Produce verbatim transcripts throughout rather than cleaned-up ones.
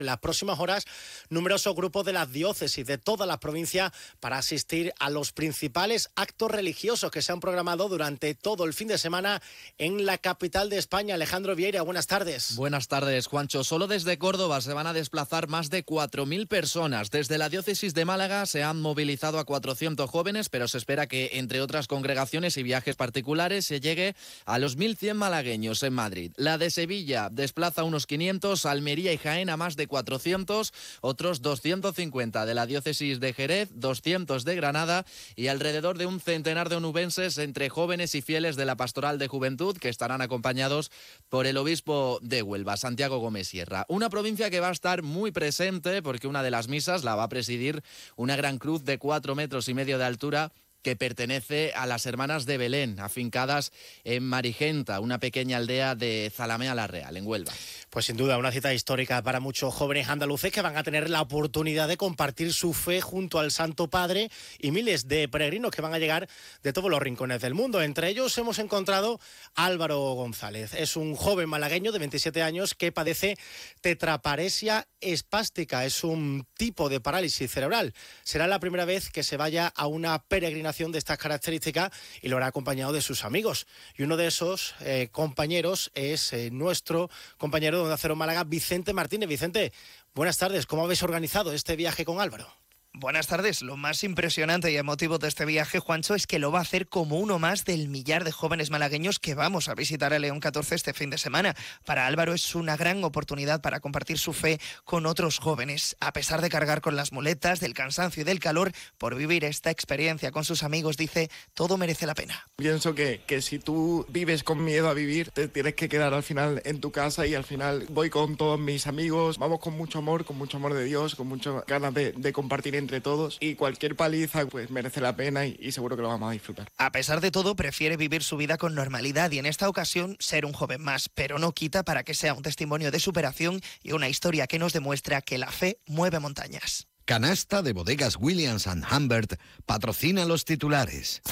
En las próximas horas, numerosos grupos de las diócesis de toda la provincia para asistir a los principales actos religiosos que se han programado durante todo el fin de semana en la capital de España. Alejandro Vieira, buenas tardes. Buenas tardes, Juancho. Solo desde Córdoba se van a desplazar más de cuatro mil personas. Desde la diócesis de Málaga se han movilizado a cuatrocientos jóvenes, pero se espera que, entre otras congregaciones y viajes particulares, se llegue a los mil cien malagueños en Madrid. La de Sevilla desplaza unos quinientos, Almería y Jaén a más de cuatrocientos, otros doscientos cincuenta de la diócesis de Jerez, doscientos de Granada y alrededor de un centenar de onubenses entre jóvenes y fieles de la Pastoral de Juventud, que estarán acompañados por el obispo de Huelva, Santiago Gómez Sierra. Una provincia que va a estar muy presente porque una de las misas la va a presidir una gran cruz de cuatro metros y medio de altura que pertenece a las Hermanas de Belén, afincadas en Marigenta, una pequeña aldea de Zalamea la Real, en Huelva. Pues sin duda, una cita histórica para muchos jóvenes andaluces que van a tener la oportunidad de compartir su fe junto al Santo Padre y miles de peregrinos que van a llegar de todos los rincones del mundo. Entre ellos hemos encontrado a Álvaro González. Es un joven malagueño de veintisiete años que padece tetraparesia espástica. Es un tipo de parálisis cerebral. Será la primera vez que se vaya a una peregrinación de estas características y lo hará acompañado de sus amigos. Y uno de esos eh, compañeros es eh, nuestro compañero de Onda Cero Málaga, Vicente Martínez. Vicente, buenas tardes. ¿Cómo habéis organizado este viaje con Álvaro? Buenas tardes. Lo más impresionante y emotivo de este viaje, Juancho, es que lo va a hacer como uno más del millar de jóvenes malagueños que vamos a visitar a León catorce este fin de semana. Para Álvaro es una gran oportunidad para compartir su fe con otros jóvenes. A pesar de cargar con las muletas, del cansancio y del calor, por vivir esta experiencia con sus amigos, dice, todo merece la pena. Pienso que, que si tú vives con miedo a vivir, te tienes que quedar al final en tu casa y al final voy con todos mis amigos, vamos con mucho amor, con mucho amor de Dios, con muchas ganas de, de compartir entre todos y cualquier paliza pues merece la pena y, y seguro que lo vamos a disfrutar. A pesar de todo, prefiere vivir su vida con normalidad y en esta ocasión ser un joven más, pero no quita para que sea un testimonio de superación y una historia que nos demuestra que la fe mueve montañas. Canasta de Bodegas Williams and Humbert patrocina los titulares.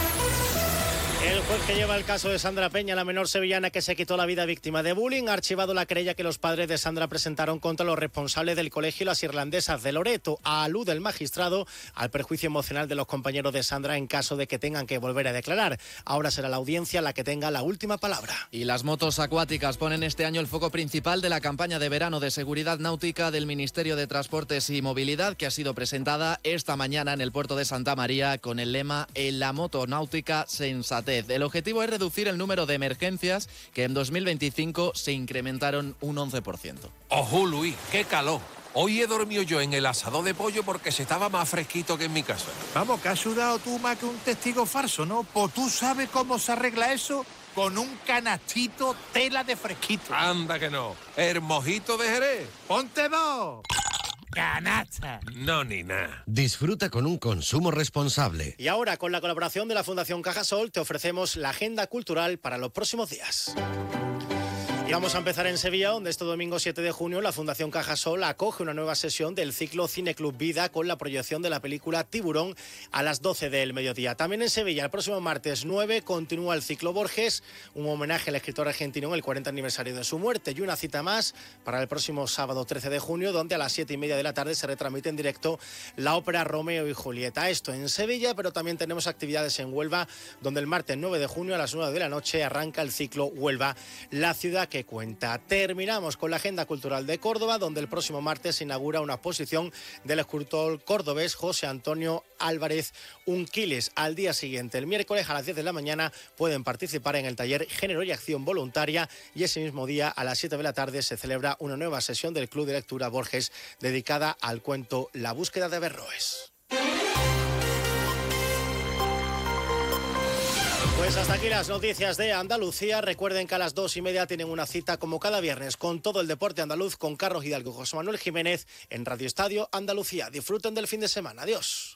El juez que lleva el caso de Sandra Peña, la menor sevillana que se quitó la vida víctima de bullying, ha archivado la querella que los padres de Sandra presentaron contra los responsables del colegio Las Irlandesas de Loreto. Alude el magistrado al perjuicio emocional de los compañeros de Sandra en caso de que tengan que volver a declarar. Ahora será la audiencia la que tenga la última palabra. Y las motos acuáticas ponen este año el foco principal de la campaña de verano de seguridad náutica del Ministerio de Transportes y Movilidad, que ha sido presentada esta mañana en el puerto de Santa María con el lema "En la moto náutica sensatez". El objetivo es reducir el número de emergencias, que en dos mil veinticinco se incrementaron un once por ciento. ¡Ojo, Luis! ¡Qué calor! Hoy he dormido yo en el asador de pollo porque se estaba más fresquito que en mi casa. Vamos, que has sudado tú más que un testigo falso, ¿no? Pues tú sabes cómo se arregla eso con un canastito tela de fresquito. Anda que no. ¿El mojito de Jerez? ¡Ponte dos! ¡Canasta! No, ni nada. Disfruta con un consumo responsable. Y ahora, con la colaboración de la Fundación Cajasol, te ofrecemos la agenda cultural para los próximos días. Y vamos a empezar en Sevilla, donde este domingo siete de junio la Fundación Cajasol acoge una nueva sesión del ciclo Cine Club Vida con la proyección de la película Tiburón a las doce del mediodía. También en Sevilla, el próximo martes nueve, continúa el ciclo Borges, un homenaje al escritor argentino en el cuarenta aniversario de su muerte, y una cita más para el próximo sábado trece de junio, donde a las siete y media de la tarde se retransmite en directo la ópera Romeo y Julieta. Esto en Sevilla, pero también tenemos actividades en Huelva, donde el martes nueve de junio a las nueve de la noche arranca el ciclo Huelva, la ciudad que cuenta. Terminamos con la agenda cultural de Córdoba, donde el próximo martes se inaugura una exposición del escultor cordobés José Antonio Álvarez Unquiles. Al día siguiente, el miércoles a las diez de la mañana, pueden participar en el taller Género y Acción Voluntaria, y ese mismo día a las siete de la tarde se celebra una nueva sesión del Club de Lectura Borges dedicada al cuento La búsqueda de Averroes. Pues hasta aquí las noticias de Andalucía. Recuerden que a las dos y media tienen una cita como cada viernes con todo el deporte andaluz con Carlos Hidalgo y José Manuel Jiménez en Radio Estadio Andalucía. Disfruten del fin de semana. Adiós.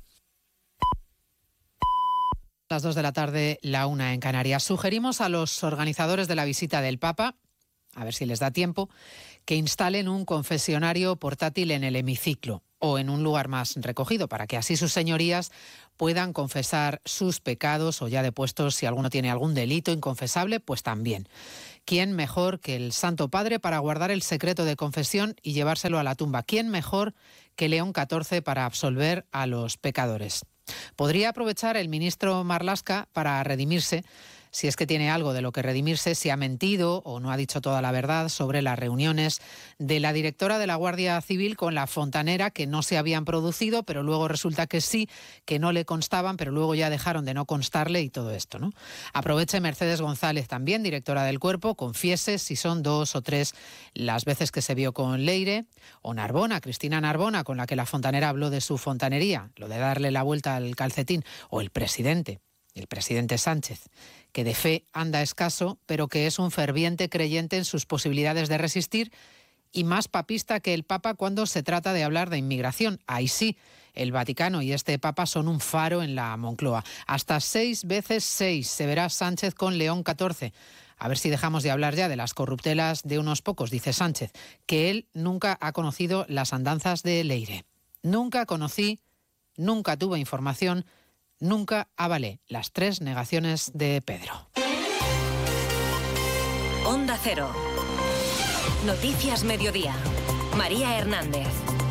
Las dos de la tarde, la una en Canarias. Sugerimos a los organizadores de la visita del Papa, a ver si les da tiempo, que instalen un confesionario portátil en el hemiciclo o en un lugar más recogido, para que así sus señorías puedan confesar sus pecados o, ya depuestos, si alguno tiene algún delito inconfesable, pues también. ¿Quién mejor que el Santo Padre para guardar el secreto de confesión y llevárselo a la tumba? ¿Quién mejor que León catorce para absolver a los pecadores? Podría aprovechar el ministro Marlaska para redimirse, si es que tiene algo de lo que redimirse, si ha mentido o no ha dicho toda la verdad sobre las reuniones de la directora de la Guardia Civil con la fontanera, que no se habían producido, pero luego resulta que sí, que no le constaban, pero luego ya dejaron de no constarle y todo esto, ¿no? Aproveche Mercedes González también, directora del Cuerpo, confiese si son dos o tres las veces que se vio con Leire, o Narbona, Cristina Narbona, con la que la fontanera habló de su fontanería, lo de darle la vuelta al calcetín, o el presidente. El presidente Sánchez, que de fe anda escaso, pero que es un ferviente creyente en sus posibilidades de resistir y más papista que el Papa cuando se trata de hablar de inmigración. Ahí sí, el Vaticano y este Papa son un faro en la Moncloa. Hasta seis veces seis se verá Sánchez con León catorce. A ver si dejamos de hablar ya de las corruptelas de unos pocos, dice Sánchez, que él nunca ha conocido las andanzas de Leire. Nunca conocí, nunca tuve información. Nunca avalé las tres negaciones de Pedro. Onda Cero. Noticias Mediodía. María Hernández.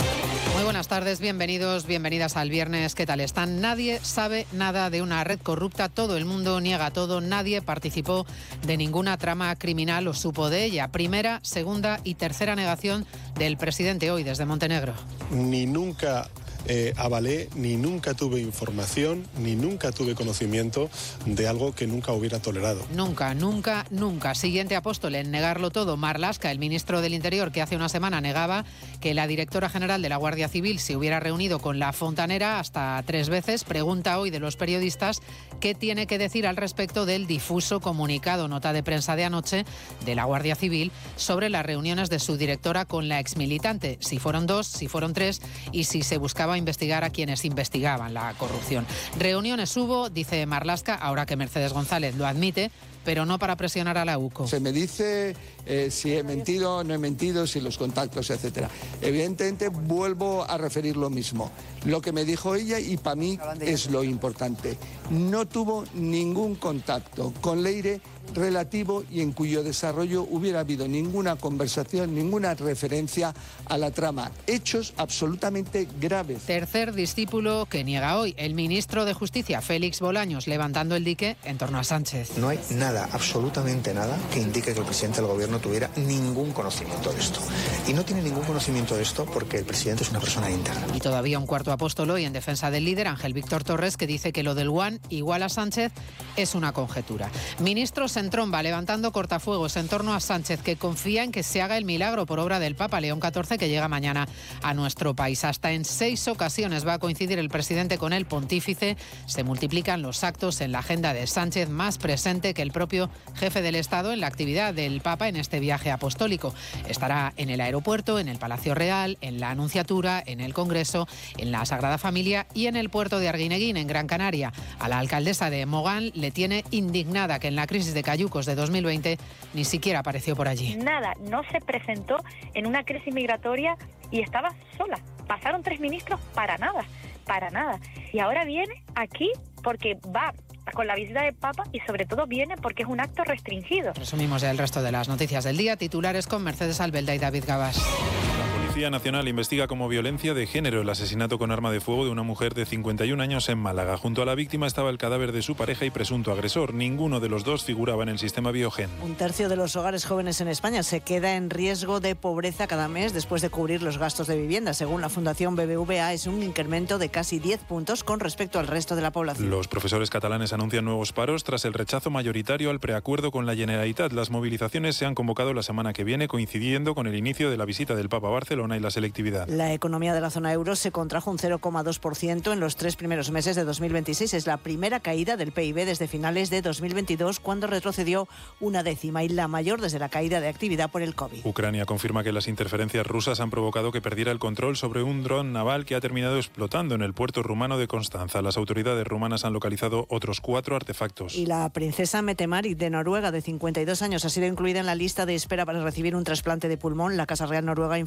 Muy buenas tardes, bienvenidos, bienvenidas al viernes. ¿Qué tal están? Nadie sabe nada de una red corrupta, todo el mundo niega todo, nadie participó de ninguna trama criminal o supo de ella. Primera, segunda y tercera negación del presidente hoy desde Montenegro. Ni nunca Eh, avalé, ni nunca tuve información, ni nunca tuve conocimiento de algo que nunca hubiera tolerado. Nunca, nunca, nunca. Siguiente apóstol en negarlo todo, Marlaska, el ministro del Interior, que hace una semana negaba que la directora general de la Guardia Civil se hubiera reunido con la fontanera hasta tres veces. Pregunta hoy de los periodistas qué tiene que decir al respecto del difuso comunicado, nota de prensa de anoche de la Guardia Civil sobre las reuniones de su directora con la exmilitante. Si fueron dos, si fueron tres y si se buscaba investigar a quienes investigaban la corrupción. Reuniones hubo, dice Marlaska, ahora que Mercedes González lo admite, pero no para presionar a la U C O. Se me dice eh, si he mentido, no he mentido, si los contactos, etcétera. Evidentemente vuelvo a referir lo mismo. Lo que me dijo ella y para mí es lo importante. No tuvo ningún contacto con Leire relativo y en cuyo desarrollo hubiera habido ninguna conversación, ninguna referencia a la trama. Hechos absolutamente graves. Tercer discípulo que niega hoy, el ministro de Justicia, Félix Bolaños, levantando el dique en torno a Sánchez. No hay nada, absolutamente nada, que indique que el presidente del gobierno tuviera ningún conocimiento de esto. Y no tiene ningún conocimiento de esto porque el presidente es una persona íntegra. Y todavía un cuarto apóstol hoy en defensa del líder, Ángel Víctor Torres, que dice que lo del One igual a Sánchez es una conjetura. Ministros en tromba, levantando cortafuegos en torno a Sánchez, que confía en que se haga el milagro por obra del Papa León catorce, que llega mañana a nuestro país. Hasta en seis ocasiones va a coincidir el presidente con el pontífice. Se multiplican los actos en la agenda de Sánchez, más presente que el propio jefe del Estado en la actividad del Papa en este viaje apostólico. Estará en el aeropuerto, en el Palacio Real, en la Anunciatura, en el Congreso, en la Sagrada Familia y en el puerto de Arguineguín, en Gran Canaria. A la alcaldesa de Mogán le tiene indignada que en la crisis de Cayucos de dos mil veinte ni siquiera apareció por allí. Nada, no se presentó en una crisis migratoria y estaba sola. Pasaron tres ministros para nada, para nada. Y ahora viene aquí porque va con la visita del Papa y sobre todo viene porque es un acto restringido. Resumimos ya el resto de las noticias del día. Titulares con Mercedes Albelda y David Gabás. La Policía Nacional investiga como violencia de género el asesinato con arma de fuego de una mujer de cincuenta y un años en Málaga. Junto a la víctima estaba el cadáver de su pareja y presunto agresor. Ninguno de los dos figuraba en el sistema Biogen. Un tercio de los hogares jóvenes en España se queda en riesgo de pobreza cada mes después de cubrir los gastos de vivienda. Según la Fundación B B V A, es un incremento de casi diez puntos con respecto al resto de la población. Los profesores catalanes anuncian nuevos paros tras el rechazo mayoritario al preacuerdo con la Generalitat. Las movilizaciones se han convocado la semana que viene, coincidiendo con el inicio de la visita del Papa a Barcelona y la selectividad. La economía de la zona euro se contrajo un cero coma dos por ciento en los tres primeros meses de dos mil veintiséis. Es la primera caída del P I B desde finales de dos mil veintidós, cuando retrocedió una décima y la mayor desde la caída de actividad por el COVID. Ucrania confirma que las interferencias rusas han provocado que perdiera el control sobre un dron naval que ha terminado explotando en el puerto rumano de Constanza. Las autoridades rumanas han localizado otros cuatro artefactos. Y la princesa Mette-Marit de Noruega, de cincuenta y dos años, ha sido incluida en la lista de espera para recibir un trasplante de pulmón. La Casa Real Noruega ha informado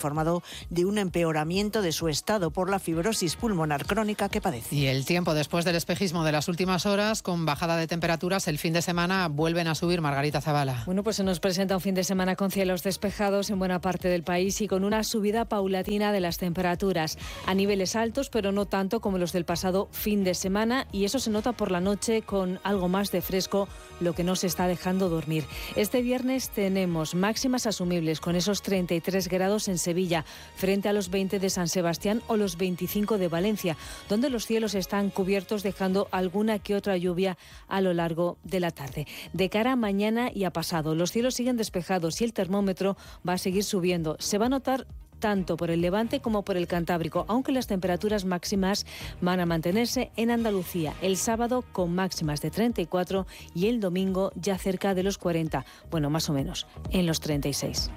de un empeoramiento de su estado por la fibrosis pulmonar crónica que padece. Y el tiempo después del espejismo de las últimas horas, con bajada de temperaturas, el fin de semana vuelven a subir. Margarita Zavala. Bueno, pues se nos presenta un fin de semana con cielos despejados en buena parte del país y con una subida paulatina de las temperaturas a niveles altos, pero no tanto como los del pasado fin de semana, y eso se nota por la noche con algo más de fresco, lo que no se está dejando dormir. Este viernes tenemos máximas asumibles con esos treinta y tres grados en Sevilla, frente a los veinte de San Sebastián o los veinticinco de Valencia, donde los cielos están cubiertos, dejando alguna que otra lluvia a lo largo de la tarde. De cara a mañana y a pasado, los cielos siguen despejados y el termómetro va a seguir subiendo. Se va a notar tanto por el Levante como por el Cantábrico, aunque las temperaturas máximas van a mantenerse en Andalucía. El sábado con máximas de treinta y cuatro y el domingo ya cerca de los cuarenta, bueno, más o menos, en los treinta y seis.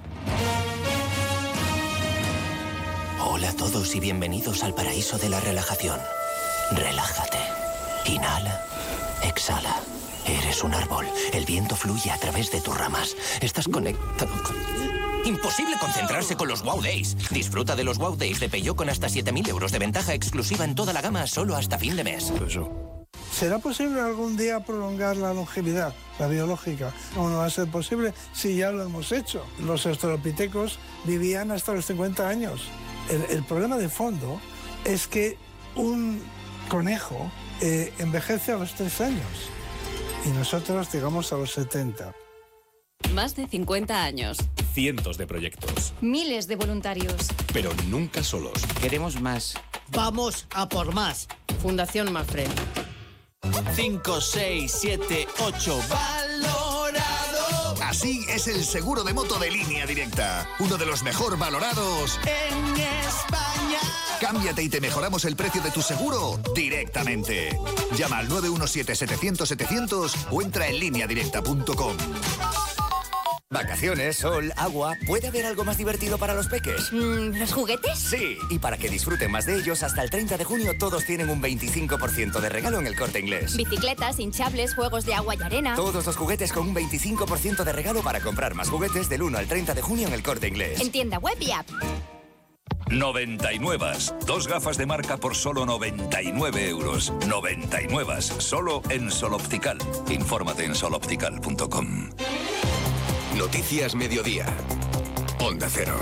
Hola a todos y bienvenidos al paraíso de la relajación. Relájate. Inhala. Exhala. Eres un árbol. El viento fluye a través de tus ramas. Estás conectado con... Imposible concentrarse con los Wow Days. Disfruta de los Wow Days de Peugeot con hasta siete mil euros de ventaja exclusiva en toda la gama solo hasta fin de mes. ¿Será posible algún día prolongar la longevidad, la biológica? ¿Cómo no va a ser posible si ya lo hemos hecho? Los australopitecos vivían hasta los cincuenta años. El, el problema de fondo es que un conejo eh, envejece a los tres años y nosotros llegamos a los setenta. Más de cincuenta años. Cientos de proyectos. Miles de voluntarios. Pero nunca solos. Queremos más. Vamos a por más. Fundación Mafre. cinco, seis, siete, ocho. ¡Valorado! Así es el seguro de moto de Línea Directa. Uno de los mejor valorados en España. Cámbiate y te mejoramos el precio de tu seguro directamente. Llama al nueve uno siete, setecientos, setecientos o entra en línea directa punto com. Vacaciones, sol, agua. ¿Puede haber algo más divertido para los peques? Mm, ¿Los juguetes? Sí, y para que disfruten más de ellos, hasta el treinta de junio todos tienen un veinticinco por ciento de regalo en El Corte Inglés. Bicicletas, hinchables, juegos de agua y arena. Todos los juguetes con un veinticinco por ciento de regalo para comprar más juguetes del uno al treinta de junio en El Corte Inglés. En tienda web y app. noventa y nueve. Dos gafas de marca por solo noventa y nueve euros. noventa y nueve. Solo en Sol Optical. Infórmate en sol optical punto com. Noticias Mediodía. Onda Cero.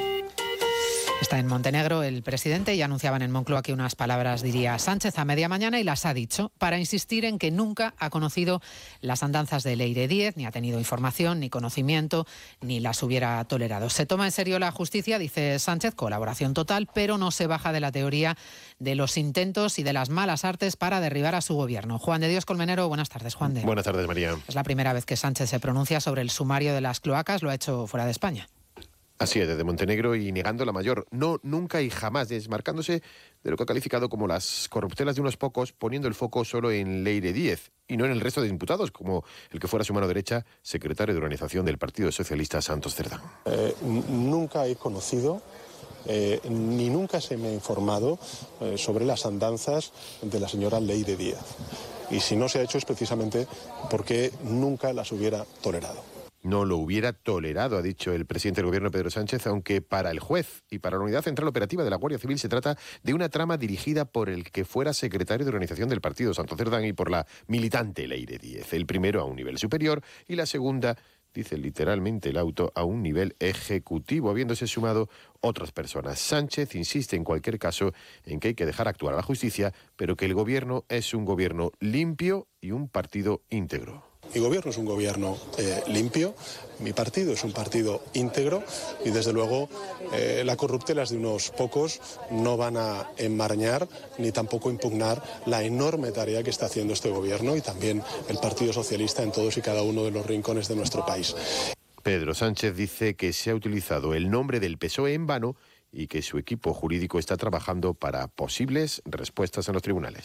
Está en Montenegro el presidente y anunciaban en Moncloa que unas palabras diría Sánchez a media mañana y las ha dicho para insistir en que nunca ha conocido las andanzas de Leire Díez, ni ha tenido información, ni conocimiento, ni las hubiera tolerado. Se toma en serio la justicia, dice Sánchez, colaboración total, pero no se baja de la teoría de los intentos y de las malas artes para derribar a su gobierno. Juan de Dios Colmenero, buenas tardes, Juan de. Buenas tardes, María. Es la primera vez que Sánchez se pronuncia sobre el sumario de las cloacas, lo ha hecho fuera de España. Así es, desde Montenegro y negando la mayor, no, nunca y jamás, desmarcándose de lo que ha calificado como las corruptelas de unos pocos, poniendo el foco solo en Leire Díez y no en el resto de imputados, como el que fuera su mano derecha, secretario de organización del Partido Socialista, Santos Cerdán. Eh, nunca he conocido, eh, ni nunca se me ha informado eh, sobre las andanzas de la señora Leire Díez. Y si no se ha hecho es precisamente porque nunca las hubiera tolerado. No lo hubiera tolerado, ha dicho el presidente del gobierno Pedro Sánchez, aunque para el juez y para la Unidad Central Operativa de la Guardia Civil se trata de una trama dirigida por el que fuera secretario de organización del partido, Santos Cerdán, y por la militante Leire Díez. El primero a un nivel superior y la segunda, dice literalmente el auto, a un nivel ejecutivo, habiéndose sumado otras personas. Sánchez insiste en cualquier caso en que hay que dejar actuar a la justicia, pero que el gobierno es un gobierno limpio y un partido íntegro. Mi gobierno es un gobierno eh, limpio, mi partido es un partido íntegro y desde luego eh, las corruptelas de unos pocos no van a enmarañar ni tampoco impugnar la enorme tarea que está haciendo este gobierno y también el Partido Socialista en todos y cada uno de los rincones de nuestro país. Pedro Sánchez dice que se ha utilizado el nombre del P S O E en vano y que su equipo jurídico está trabajando para posibles respuestas en los tribunales.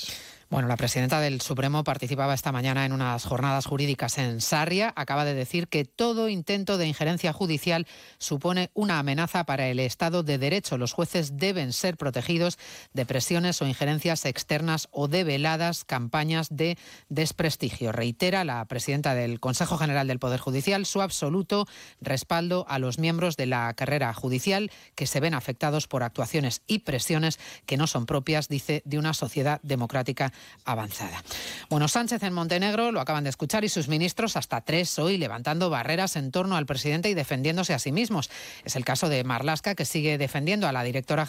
Bueno, la presidenta del Supremo participaba esta mañana en unas jornadas jurídicas en Sarria. Acaba de decir que todo intento de injerencia judicial supone una amenaza para el Estado de Derecho. Los jueces deben ser protegidos de presiones o injerencias externas o de veladas campañas de desprestigio. Reitera la presidenta del Consejo General del Poder Judicial su absoluto respaldo a los miembros de la carrera judicial que se ven afectados por actuaciones y presiones que no son propias, dice, de una sociedad democrática avanzada. Bueno, Sánchez en Montenegro, lo acaban de escuchar, y sus ministros hasta tres hoy levantando barreras en torno al presidente y defendiéndose a sí mismos. Es el caso de Marlaska, que sigue defendiendo a la directora